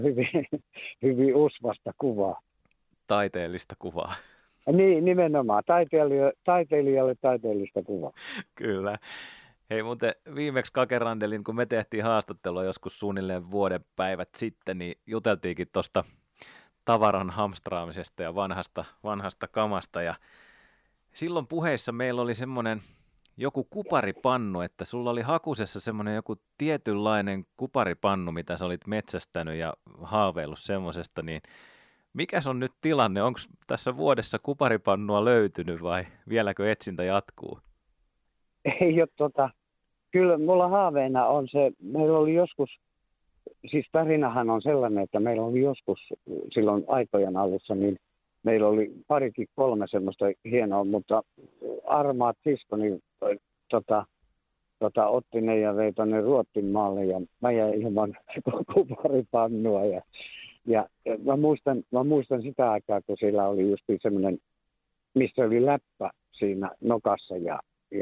hyvin, hyvin usvasta kuvaa. Taiteellista kuvaa. Niin, nimenomaan. Taiteilijalle taiteellista kuvaa. Kyllä. Hei muuten viimeksi Kake Randelin, kun me tehtiin haastattelua joskus suunnilleen vuoden päivät sitten, niin juteltiinkin tuosta tavaran hamstraamisesta ja vanhasta kamasta. Ja silloin puheissa meillä oli semmoinen joku kuparipannu, että sulla oli hakusessa semmoinen joku tietynlainen kuparipannu, mitä sä olit metsästänyt ja haaveillut semmoisesta, niin mikäs on nyt tilanne? Onko tässä vuodessa kuparipannua löytynyt vai vieläkö etsintä jatkuu? Ei ole kyllä mulla haaveena on se, meillä oli joskus, siis tarinahan on sellainen, että meillä oli joskus silloin aikojen alussa, niin meillä oli parikin kolme semmoista hienoa, mutta armaat siskoni otti ne ja vei tuonne Ruotsin maalle ja mä jäin ilman kuparipannua ja mä muistan sitä aikaa, kun siellä oli just semmoinen, missä oli läppä siinä nokassa ja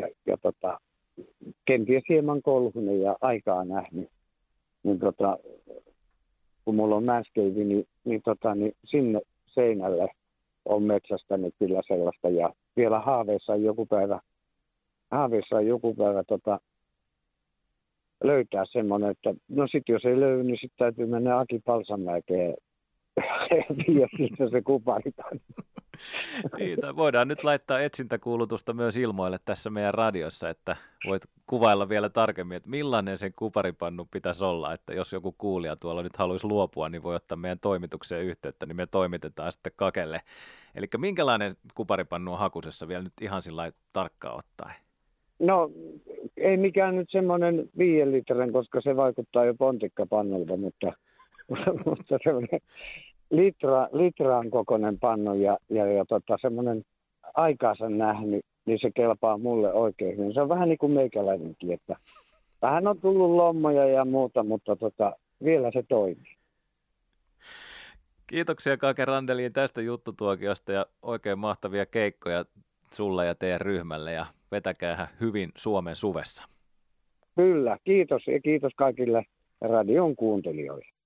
kenties hieman kolhunen ja aikaa nähnyt. Niin kun mulla on mäskeivi, niin sinne seinälle on metsästänyt kyllä sellaista ja vielä haaveissa on joku päivä löytää semmoinen, että no sit jos ei löydy, niin sitten täytyy mennä Aki Palsamäkeen ja sitten se kuparipannu. Niin, voidaan nyt laittaa etsintäkuulutusta myös ilmoille tässä meidän radiossa, että voit kuvailla vielä tarkemmin, että millainen sen kuparipannu pitäisi olla, että jos joku kuulija tuolla nyt haluaisi luopua, niin voi ottaa meidän toimitukseen yhteyttä, niin me toimitetaan sitten Kakelle. Eli minkälainen kuparipannu on hakusessa vielä nyt ihan sillä tarkkaan ottaen? No ei mikään nyt semmoinen 5 litran, koska se vaikuttaa jo pontikkapannulta, mutta semmoinen litraan kokoinen pannu ja semmoinen aikaansa nähnyt, niin se kelpaa mulle oikein hyvin. Se on vähän niin kuin meikäläinenkin, että vähän on tullut lommoja ja muuta, mutta vielä se toimii. Kiitoksia Kake Randeliin tästä juttutuokiosta ja oikein mahtavia keikkoja sulle ja teidän ryhmälle ja vetäkäähän hyvin Suomen suvessa. Kyllä, kiitos ja kiitos kaikille radion kuuntelijoille.